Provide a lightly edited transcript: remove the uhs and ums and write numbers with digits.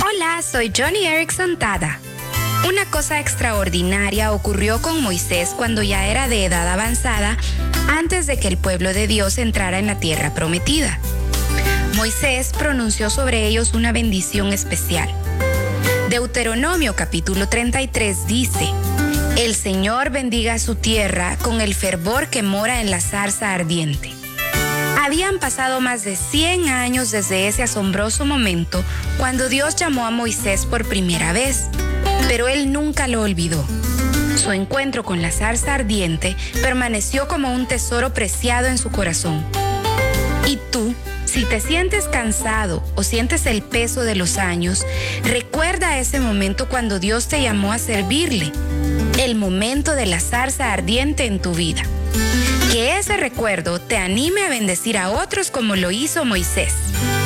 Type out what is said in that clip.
Hola, soy Johnny Erickson Tada. Una cosa extraordinaria ocurrió con Moisés cuando ya era de edad avanzada, antes de que el pueblo de Dios entrara en la tierra prometida. Moisés pronunció sobre ellos una bendición especial. Deuteronomio capítulo 33 dice: El Señor bendiga su tierra con el fervor que mora en la zarza ardiente. Habían pasado más de 100 años desde ese asombroso momento cuando Dios llamó a Moisés por primera vez, pero él nunca lo olvidó. Su encuentro con la zarza ardiente permaneció como un tesoro preciado en su corazón. ¿Y tú? Si te sientes cansado o sientes el peso de los años, recuerda ese momento cuando Dios te llamó a servirle, el momento de la zarza ardiente en tu vida. Que ese recuerdo te anime a bendecir a otros como lo hizo Moisés.